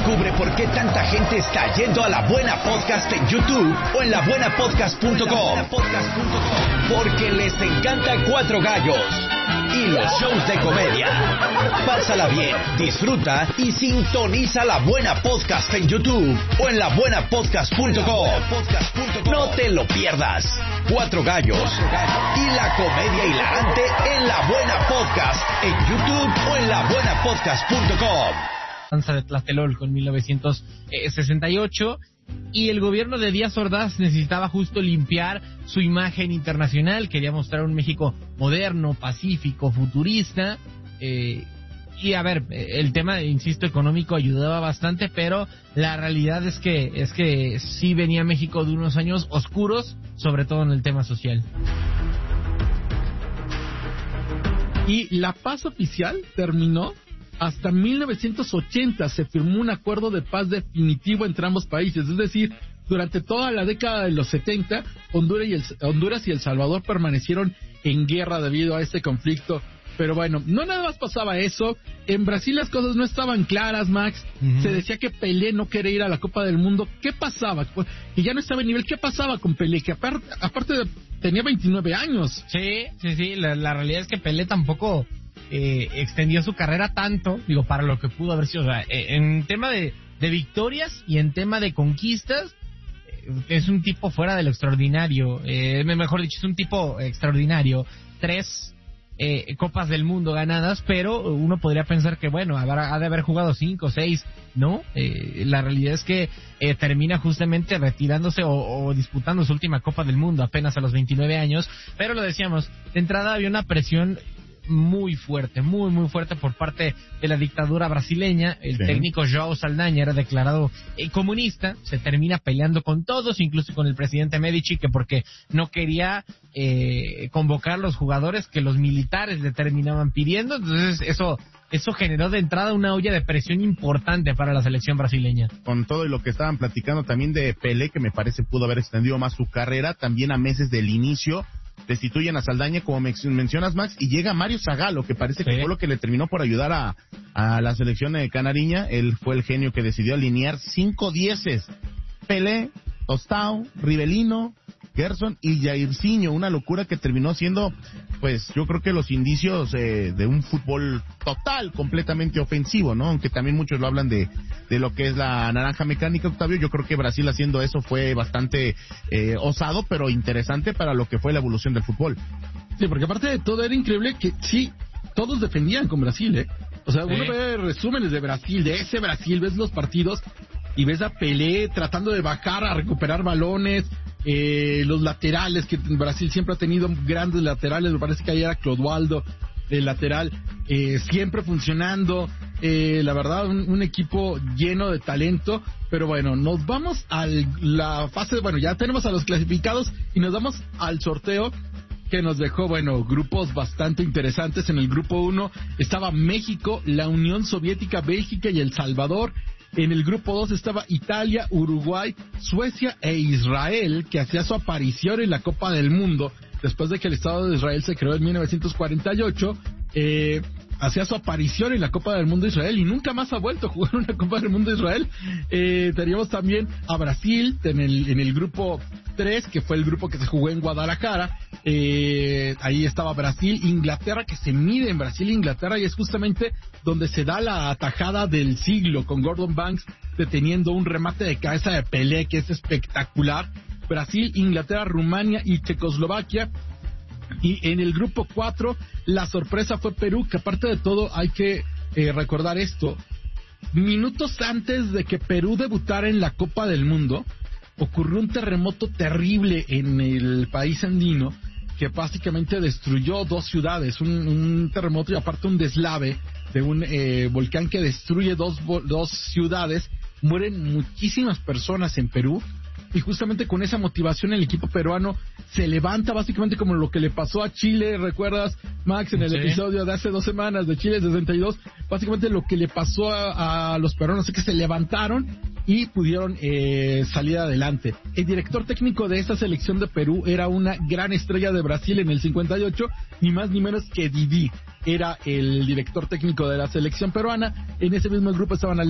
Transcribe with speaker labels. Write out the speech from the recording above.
Speaker 1: Descubre por qué tanta gente está yendo a La Buena Podcast en YouTube o en labuenapodcast.com. Porque les encanta Cuatro Gallos y los shows de comedia. Pásala bien, disfruta y sintoniza La Buena Podcast en YouTube o en labuenapodcast.com. No te lo pierdas. Cuatro Gallos y la comedia hilarante en La Buena Podcast en YouTube o en labuenapodcast.com.
Speaker 2: De Tlatelolco en 1968, y el gobierno de Díaz Ordaz necesitaba justo limpiar su imagen internacional, quería mostrar un México moderno, pacífico, futurista, y a ver, el tema, insisto, económico ayudaba bastante, pero la realidad es que sí venía México de unos años oscuros, sobre todo en el tema social.
Speaker 3: Y la paz oficial terminó hasta 1980. Se firmó un acuerdo de paz definitivo entre ambos países, es decir, durante toda la década de los 70, Honduras y El Salvador permanecieron en guerra debido a este conflicto. Pero bueno, no nada más pasaba eso. En Brasil las cosas no estaban claras, Max. Se decía que Pelé no quería ir a la Copa del Mundo. ¿Qué pasaba? Que ya no estaba en nivel. ¿Qué pasaba con Pelé? Que aparte tenía 29 años.
Speaker 2: Sí. La realidad es que Pelé tampoco extendió su carrera tanto, digo, para lo que pudo haber sido. O sea, en tema de victorias y en tema de conquistas, es un tipo fuera de lo extraordinario. Mejor dicho, es un tipo extraordinario. 3 Copas del Mundo ganadas, pero uno podría pensar que, bueno, ha de haber jugado 5 o 6, ¿no? La realidad es que termina justamente retirándose o disputando su última Copa del Mundo apenas a los 29 años, pero lo decíamos, de entrada había una presión muy fuerte, muy fuerte por parte de la dictadura brasileña. El técnico João Saldanha era declarado comunista, se termina peleando con todos, incluso con el presidente Medici, que porque no quería convocar los jugadores que los militares le terminaban pidiendo. Entonces eso generó de entrada una olla de presión importante para la selección brasileña.
Speaker 4: Con todo lo que estaban platicando también de Pelé, que me parece pudo haber extendido más su carrera, también a meses del inicio destituyen a Saldaña, como mencionas, Max, y llega Mario Zagallo, que parece que fue lo que le terminó por ayudar a la selección canariña. Él fue el genio que decidió alinear 5 dieces: Pelé, Tostão, Rivelino, Gerson y Jairzinho. Una locura que terminó siendo, pues, yo creo que los indicios de un fútbol total, completamente ofensivo, ¿no? Aunque también muchos lo hablan de lo que es la naranja mecánica, Octavio. Yo creo que Brasil haciendo eso fue bastante osado, pero interesante para lo que fue la evolución del fútbol.
Speaker 3: Sí, porque aparte de todo era increíble que sí, todos defendían con Brasil, ¿eh? O sea, uno ve resúmenes de Brasil, de ese Brasil, ves los partidos y ves a Pelé tratando de bajar a recuperar balones, los laterales, que Brasil siempre ha tenido grandes laterales. Me parece que ayer era Clodoaldo el lateral, siempre funcionando. La verdad, un equipo lleno de talento. Pero bueno, nos vamos a la fase, bueno, ya tenemos a los clasificados y nos vamos al sorteo, que nos dejó, bueno, grupos bastante interesantes. En el grupo 1 estaba México, la Unión Soviética, Bélgica y El Salvador. En el grupo 2 estaba Italia, Uruguay, Suecia e Israel, que hacía su aparición en la Copa del Mundo después de que el Estado de Israel se creó en 1948. Hacía su aparición en la Copa del Mundo de Israel y nunca más ha vuelto a jugar una Copa del Mundo de Israel. Teníamos también a Brasil en el grupo 3, que fue el grupo que se jugó en Guadalajara. Ahí estaba Brasil, Inglaterra, que se mide en Brasil e Inglaterra, y es justamente donde se da la atajada del siglo, con Gordon Banks deteniendo un remate de cabeza de Pelé, que es espectacular. Brasil, Inglaterra, Rumania y Checoslovaquia. Y en el grupo 4, la sorpresa fue Perú, que aparte de todo hay que recordar esto: minutos antes de que Perú debutara en la Copa del Mundo, ocurrió un terremoto terrible en el país andino, que básicamente destruyó 2 ciudades, un terremoto y aparte un deslave de un volcán que destruye dos ciudades. Mueren muchísimas personas en Perú. Y justamente con esa motivación el equipo peruano se levanta, básicamente como lo que le pasó a Chile. ¿Recuerdas, Max, en el episodio de hace 2 semanas de Chile 62? Básicamente lo que le pasó a los peruanos es que se levantaron y pudieron salir adelante. El director técnico de esa selección de Perú era una gran estrella de Brasil en el 58, ni más ni menos que Didi. Era el director técnico de la selección peruana. En ese mismo grupo estaban